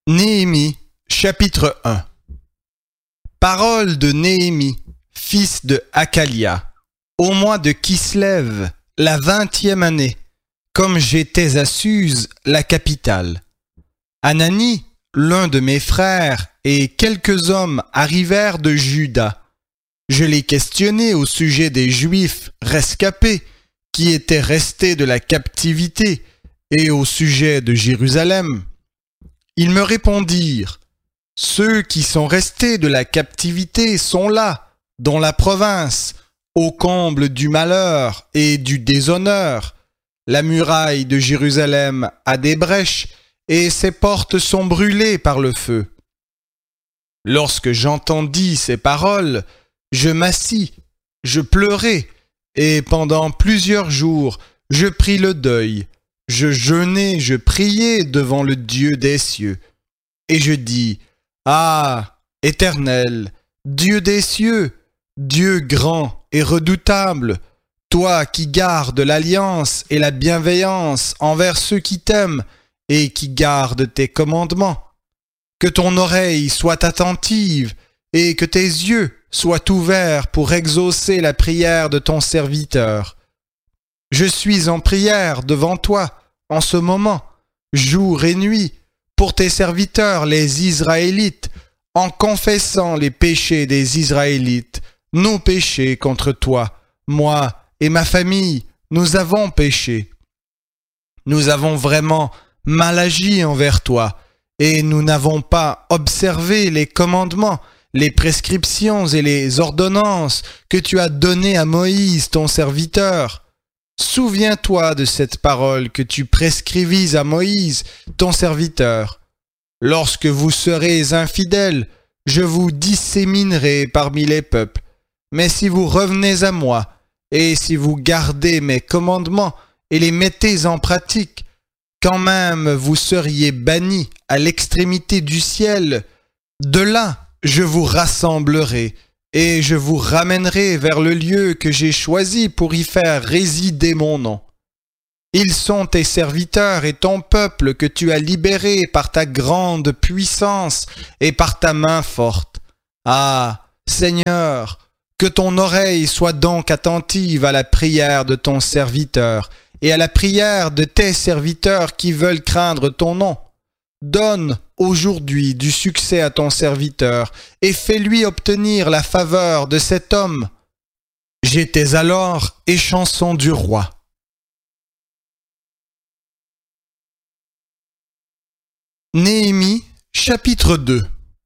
Néhémie, chapitre 1. Parole de Néhémie, fils de Hakalia, au mois de Kislev, la 20e année, comme j'étais à Suse, la capitale. Anani, l'un de mes frères, et quelques hommes arrivèrent de Juda. Je les questionnai au sujet des Juifs rescapés qui étaient restés de la captivité et au sujet de Jérusalem. Ils me répondirent, « Ceux qui sont restés de la captivité sont là, dans la province, au comble du malheur et du déshonneur. La muraille de Jérusalem a des brèches et ses portes sont brûlées par le feu. » Lorsque j'entendis ces paroles, je m'assis, je pleurai, et pendant plusieurs jours, je pris le deuil. Je jeûnai, je priai devant le Dieu des cieux. Et je dis, « Ah, Éternel, Dieu des cieux, Dieu grand et redoutable, toi qui gardes l'alliance et la bienveillance envers ceux qui t'aiment et qui gardent tes commandements, que ton oreille soit attentive et que tes yeux soient ouverts pour exaucer la prière de ton serviteur. Je suis en prière devant toi en ce moment, jour et nuit, pour tes serviteurs les Israélites, en confessant les péchés des Israélites, nos péchés contre toi. Moi et ma famille, nous avons péché. Nous avons vraiment mal agi envers toi, et nous n'avons pas observé les commandements, les prescriptions et les ordonnances que tu as données à Moïse, ton serviteur. Souviens-toi de cette parole que tu prescrivis à Moïse, ton serviteur. Lorsque vous serez infidèles, je vous disséminerai parmi les peuples. Mais si vous revenez à moi, et si vous gardez mes commandements et les mettez en pratique, quand même vous seriez bannis à l'extrémité du ciel. De là, je vous rassemblerai, et je vous ramènerai vers le lieu que j'ai choisi pour y faire résider mon nom. Ils sont tes serviteurs et ton peuple que tu as libéré par ta grande puissance et par ta main forte. Ah, Seigneur, que ton oreille soit donc attentive à la prière de ton serviteur et à la prière de tes serviteurs qui veulent craindre ton nom. Donne aujourd'hui du succès à ton serviteur et fais-lui obtenir la faveur de cet homme. » J'étais alors échanson du roi. Néhémie, chapitre 2.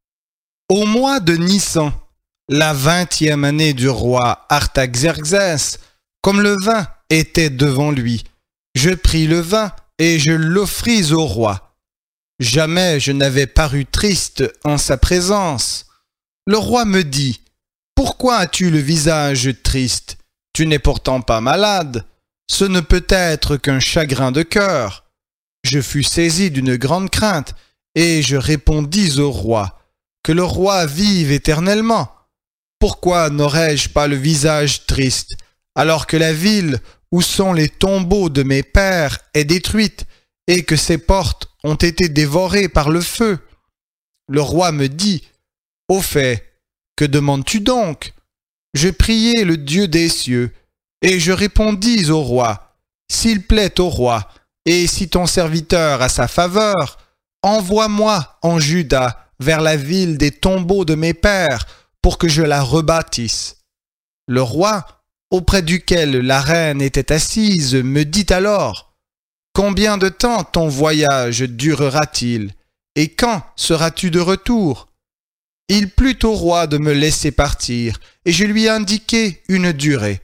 Au mois de Nissan, la 20e année du roi Artaxerxès, comme le vin était devant lui, je pris le vin et je l'offris au roi. Jamais je n'avais paru triste en sa présence. Le roi me dit, « Pourquoi as-tu le visage triste? Tu n'es pourtant pas malade. Ce ne peut être qu'un chagrin de cœur. » Je fus saisi d'une grande crainte et je répondis au roi, « Que le roi vive éternellement. Pourquoi n'aurais-je pas le visage triste, alors que la ville où sont les tombeaux de mes pères est détruite et que ses portes ont été dévorées par le feu? » Le roi me dit, « Au fait, que demandes-tu donc? » Je priai le Dieu des cieux, et je répondis au roi, « S'il plaît au roi, et si ton serviteur a sa faveur, envoie-moi en Juda vers la ville des tombeaux de mes pères, pour que je la rebâtisse. » Le roi, auprès duquel la reine était assise, me dit alors, « Combien de temps ton voyage durera-t-il, et quand seras-tu de retour? » Il plut au roi de me laisser partir, et je lui indiquai une durée.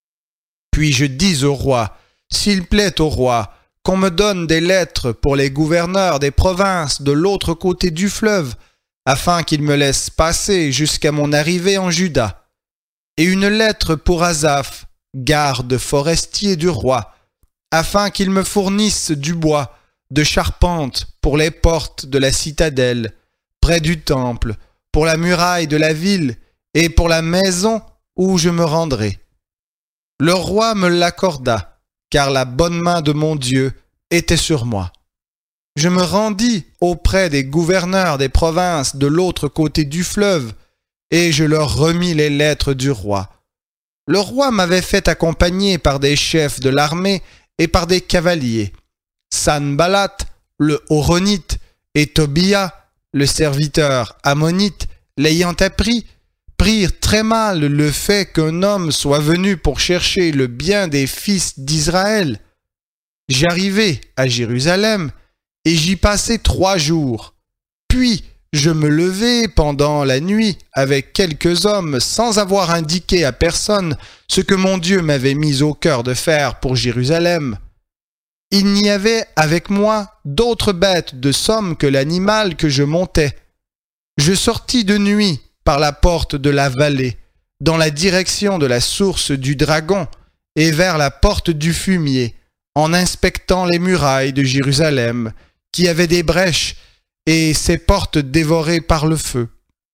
Puis je dis au roi, « S'il plaît au roi, qu'on me donne des lettres pour les gouverneurs des provinces de l'autre côté du fleuve, afin qu'ils me laissent passer jusqu'à mon arrivée en Juda, et une lettre pour Asaph, garde forestier du roi, afin qu'il me fournisse du bois de charpente pour les portes de la citadelle, près du temple, pour la muraille de la ville et pour la maison où je me rendrai. » Le roi me l'accorda, car la bonne main de mon Dieu était sur moi. je me rendis auprès des gouverneurs des provinces de l'autre côté du fleuve, et je leur remis les lettres du roi. Le roi m'avait fait accompagner par des chefs de l'armée et par des cavaliers. Sanballat, le Horonite, et Tobia, le serviteur ammonite, l'ayant appris, prirent très mal le fait qu'un homme soit venu pour chercher le bien des fils d'Israël. J'arrivai à Jérusalem, et j'y passai 3 jours. Puis je me levai pendant la nuit avec quelques hommes sans avoir indiqué à personne ce que mon Dieu m'avait mis au cœur de faire pour Jérusalem. Il n'y avait avec moi d'autres bêtes de somme que l'animal que je montais. Je sortis de nuit par la porte de la vallée, dans la direction de la source du dragon, et vers la porte du fumier, en inspectant les murailles de Jérusalem, qui avaient des brèches, et ses portes dévorées par le feu.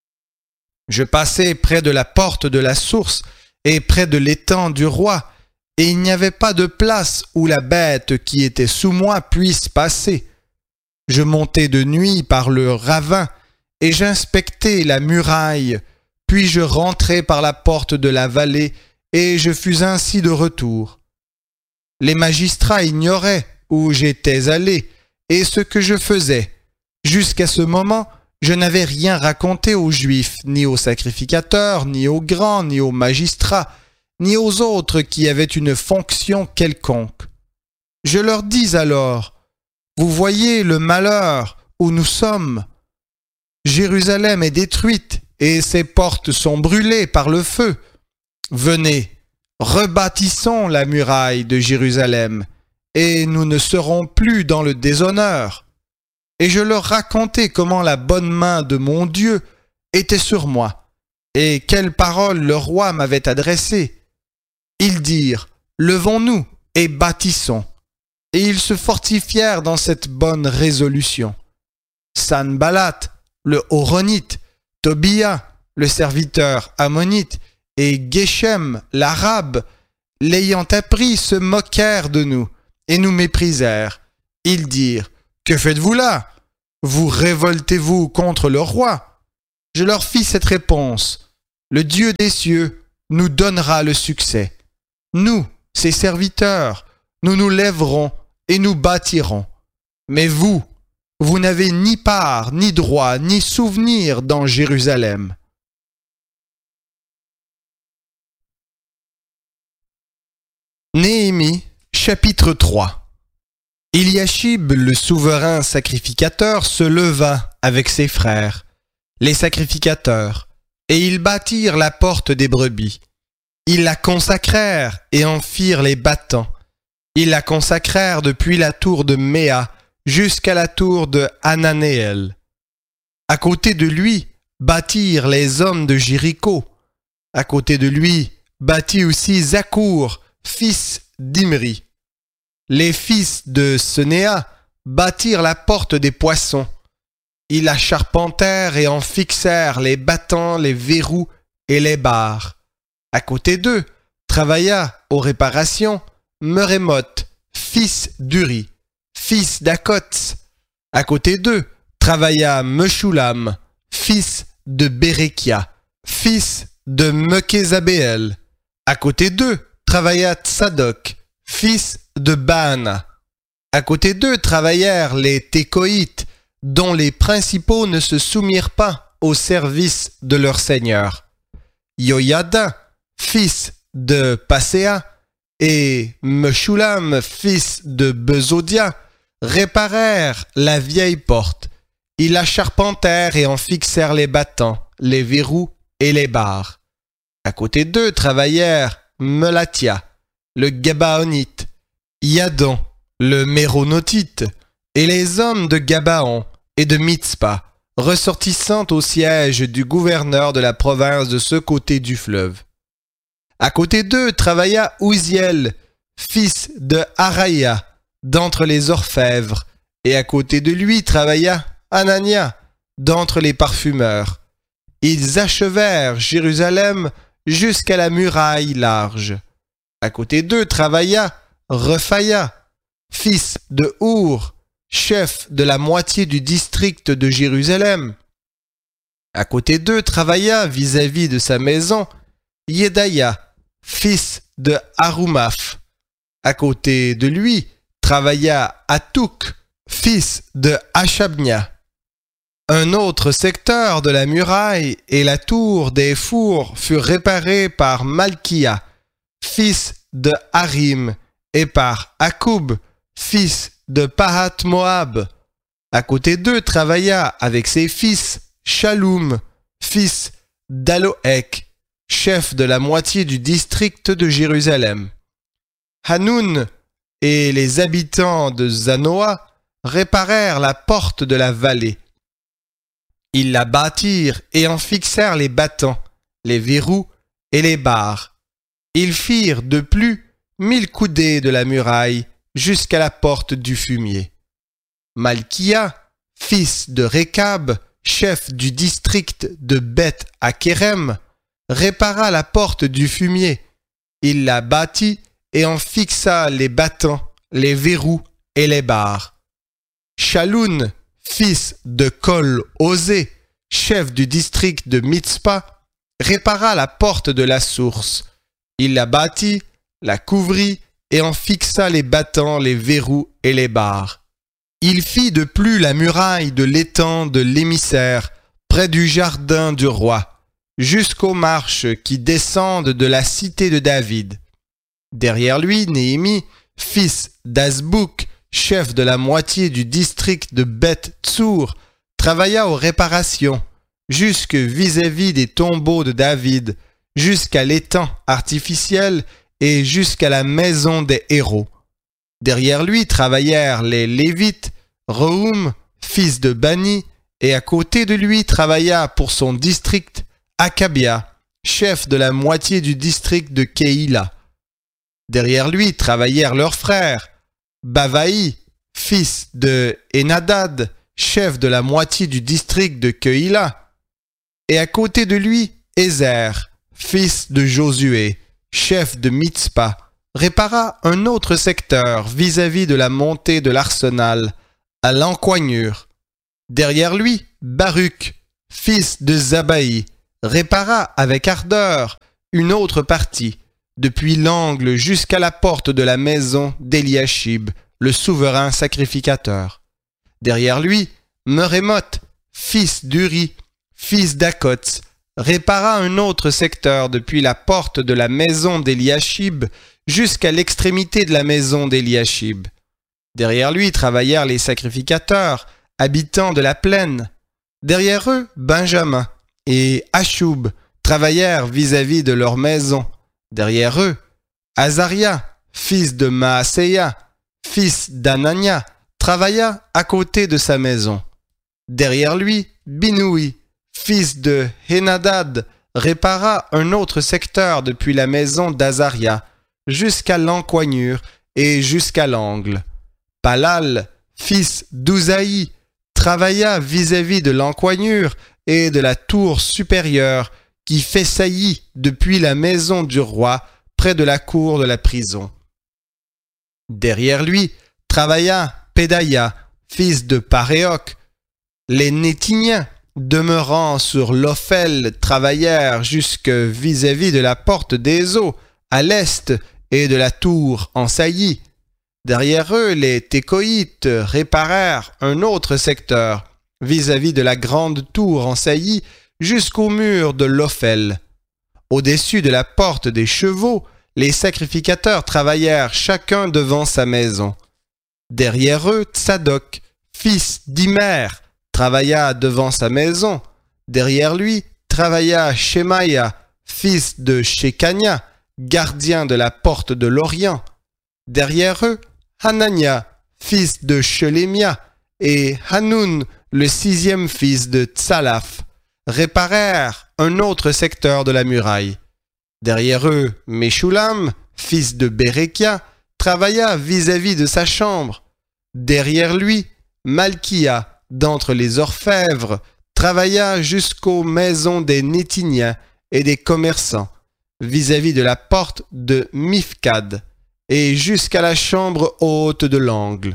Je passai près de la porte de la source, et près de l'étang du roi, et il n'y avait pas de place où la bête qui était sous moi puisse passer. Je montai de nuit par le ravin, et j'inspectai la muraille, puis je rentrai par la porte de la vallée, et je fus ainsi de retour. Les magistrats ignoraient où j'étais allé, et ce que je faisais. Jusqu'à ce moment, je n'avais rien raconté aux Juifs, ni aux sacrificateurs, ni aux grands, ni aux magistrats, ni aux autres qui avaient une fonction quelconque. Je leur dis alors, « Vous voyez le malheur où nous sommes. Jérusalem est détruite et ses portes sont brûlées par le feu. Venez, rebâtissons la muraille de Jérusalem, et nous ne serons plus dans le déshonneur. » Et je leur racontai comment la bonne main de mon Dieu était sur moi, et quelles paroles le roi m'avait adressées. Ils dirent, « Levons-nous et bâtissons. » Et ils se fortifièrent dans cette bonne résolution. Sanballat, le Horonite, Tobia, le serviteur ammonite, et Geshem, l'arabe, l'ayant appris, se moquèrent de nous et nous méprisèrent. Ils dirent, « Que faites-vous là? Vous révoltez-vous contre le roi? » Je leur fis cette réponse, « Le Dieu des cieux nous donnera le succès. Nous, ses serviteurs, nous nous lèverons et nous bâtirons. Mais vous, vous n'avez ni part, ni droit, ni souvenir dans Jérusalem. » Néhémie, chapitre 3. Eliashib, le souverain sacrificateur, se leva avec ses frères, les sacrificateurs, et ils bâtirent la porte des brebis. Ils la consacrèrent et en firent les battants. Ils la consacrèrent depuis la tour de Méa jusqu'à la tour de Hananéel. À côté de lui bâtirent les hommes de Jéricho. À côté de lui bâtit aussi Zakour, fils d'Imri. Les fils de Senéa bâtirent la porte des poissons. Ils la charpentèrent et en fixèrent les battants, les verrous et les barres. À côté d'eux travailla aux réparations Merémoth, fils d'Uri, fils d'Akots. À côté d'eux travailla Meshulam, fils de Bérékia, fils de Mekhézabéel. À côté d'eux travailla Tsadok, fils de Baana. À côté d'eux travaillèrent les Tékoïtes, dont les principaux ne se soumirent pas au service de leur seigneur. Yoyada, fils de Passéa, et Meshulam, fils de Bezodia, réparèrent la vieille porte. Ils la charpentèrent et en fixèrent les battants, les verrous et les barres. À côté d'eux travaillèrent Melatia, le Gabaonite, Yadon, le Méronotite, et les hommes de Gabaon et de Mitzpa, ressortissant au siège du gouverneur de la province de ce côté du fleuve. À côté d'eux travailla Ouziel, fils de Haraya, d'entre les orfèvres, et à côté de lui travailla Anania, d'entre les parfumeurs. Ils achevèrent Jérusalem jusqu'à la muraille large. À côté d'eux travailla Rephaya, fils de Our, chef de la moitié du district de Jérusalem. À côté d'eux travailla vis-à-vis de sa maison Yedaya, fils de Harumaph. À côté de lui travailla Hatouk, fils de Hashabnia. Un autre secteur de la muraille et la tour des fours furent réparés par Malkia, fils de Harim, et par Akoub, fils de Pahat-Moab. À côté d'eux travailla avec ses fils Shaloum, fils d'Aloek, chef de la moitié du district de Jérusalem. Hanoun et les habitants de Zanoa réparèrent la porte de la vallée. Ils la bâtirent et en fixèrent les battants, les verrous et les barres. Ils firent de plus 1000 coudées de la muraille jusqu'à la porte du fumier. Malkia, fils de Rékab, chef du district de Beth-Akerem, répara la porte du fumier. Il la bâtit et en fixa les battants, les verrous et les barres. Shaloun, fils de Kol-Osé, chef du district de Mitzpah, répara la porte de la source. Il la bâtit, la couvrit et en fixa les battants, les verrous et les barres. Il fit de plus la muraille de l'étang de l'émissaire, près du jardin du roi, jusqu'aux marches qui descendent de la cité de David. Derrière lui, Néhémie, fils d'Azbouk, chef de la moitié du district de Beth-Tsour, travailla aux réparations, jusque vis-à-vis des tombeaux de David, jusqu'à l'étang artificiel et jusqu'à la maison des héros. Derrière lui travaillèrent les Lévites, Rehum, fils de Bani, et à côté de lui travailla pour son district Akabia, chef de la moitié du district de Keïla. Derrière lui travaillèrent leurs frères, Bavaï, fils de Enadad, chef de la moitié du district de Keïla, et à côté de lui Ézer, fils de Josué, chef de Mitzpah, répara un autre secteur vis-à-vis de la montée de l'arsenal, à l'encoignure. Derrière lui, Baruch, fils de Zabaï, répara avec ardeur une autre partie, depuis l'angle jusqu'à la porte de la maison d'Eliashib, le souverain sacrificateur. Derrière lui, Merémoth, fils d'Uri, fils d'Akots, répara un autre secteur depuis la porte de la maison d'Eliashib jusqu'à l'extrémité de la maison d'Eliashib. Derrière lui travaillèrent les sacrificateurs, habitants de la plaine. Derrière eux, Benjamin et Achoub travaillèrent vis-à-vis de leur maison. Derrière eux, Azaria, fils de Maaseya, fils d'Anania, travailla à côté de sa maison. Derrière lui, Binoui, fils de Henadad, répara un autre secteur depuis la maison d'Azaria jusqu'à l'encoignure et jusqu'à l'angle. Palal, fils d'Uzaï, travailla vis-à-vis de l'encoignure et de la tour supérieure qui fait saillie depuis la maison du roi près de la cour de la prison. Derrière lui travailla Pédaïa, fils de Paréoc. Les Nétiniens, demeurant sur l'Ophel, travaillèrent jusque vis-à-vis de la porte des eaux, à l'est, et de la tour en saillie. Derrière eux, les Técoïtes réparèrent un autre secteur, vis-à-vis de la grande tour en saillie, jusqu'au mur de l'Ophel. Au-dessus de la porte des chevaux, les sacrificateurs travaillèrent chacun devant sa maison. Derrière eux, Tsadok, fils d'Imer, travailla devant sa maison. Derrière lui, travailla Shemaïa, fils de Shekania, gardien de la porte de l'Orient. Derrière eux, Hanania, fils de Shelemia, et Hanoun, le 6e fils de Tsalaf, réparèrent un autre secteur de la muraille. Derrière eux, Meshulam, fils de Bérékia, travailla vis-à-vis de sa chambre. Derrière lui, Malkia, d'entre les orfèvres, travailla jusqu'aux maisons des Nétiniens et des commerçants, vis-à-vis de la porte de Mifkad, et jusqu'à la chambre haute de l'angle.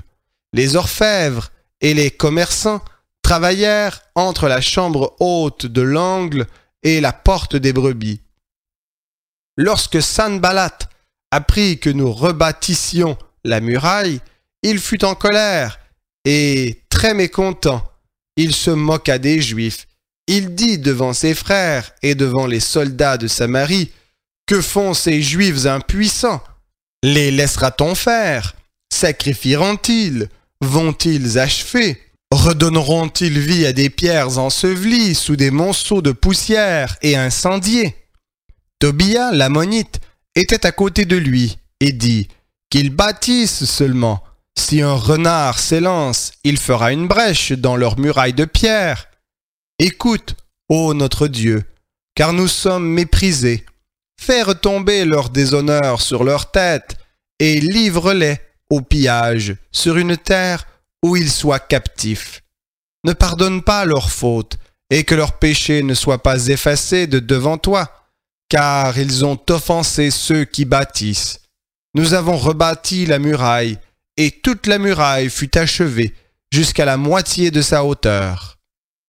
les orfèvres et les commerçants travaillèrent entre la chambre haute de l'angle et la porte des brebis. Lorsque Sanballat apprit que nous rebâtissions la muraille, il fut en colère et très mécontent. Il se moqua des Juifs. Il dit devant ses frères et devant les soldats de Samarie: « Que font ces Juifs impuissants? Les laissera-t-on faire? Sacrifieront-ils? Vont-ils achever? Redonneront-ils vie à des pierres ensevelies sous des monceaux de poussière et incendiées ?» Tobia, l'ammonite, était à côté de lui et dit: « Qu'ils bâtissent seulement. Si un renard s'élance, il fera une brèche dans leurs murailles de pierre. Écoute, ô notre Dieu, car nous sommes méprisés. Fais retomber leur déshonneur sur leur tête et livre-les au pillage sur une terre où ils soient captifs. Ne pardonne pas leurs fautes et que leurs péchés ne soient pas effacés de devant toi, car ils ont offensé ceux qui bâtissent. Nous avons rebâti la muraille, et toute la muraille fut achevée jusqu'à la moitié de sa hauteur. »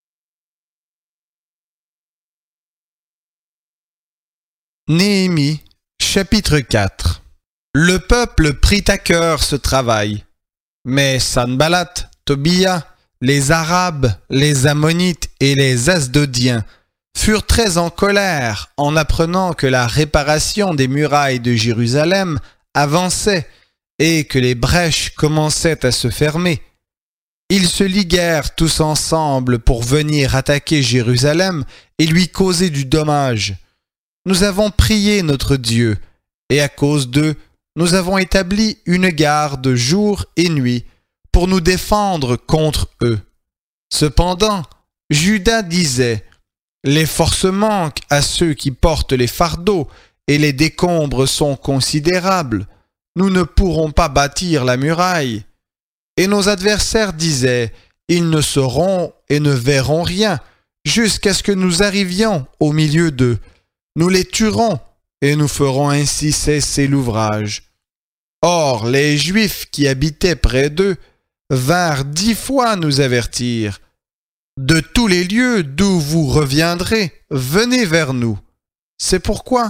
Néhémie, chapitre 4. Le peuple prit à cœur ce travail, mais Sanballat, Tobia, les Arabes, les Ammonites et les Asdodiens furent très en colère en apprenant que la réparation des murailles de Jérusalem avançait et que les brèches commençaient à se fermer. Ils se liguèrent tous ensemble pour venir attaquer Jérusalem et lui causer du dommage. Nous avons prié notre Dieu, et à cause d'eux, nous avons établi une garde jour et nuit pour nous défendre contre eux. Cependant, Juda disait: « Les forces manquent à ceux qui portent les fardeaux, et les décombres sont considérables. Nous ne pourrons pas bâtir la muraille. » Et nos adversaires disaient: « Ils ne sauront et ne verront rien, jusqu'à ce que nous arrivions au milieu d'eux. Nous les tuerons, et nous ferons ainsi cesser l'ouvrage. » Or, les Juifs qui habitaient près d'eux vinrent 10 fois nous avertir: « De tous les lieux d'où vous reviendrez, venez vers nous. » C'est pourquoi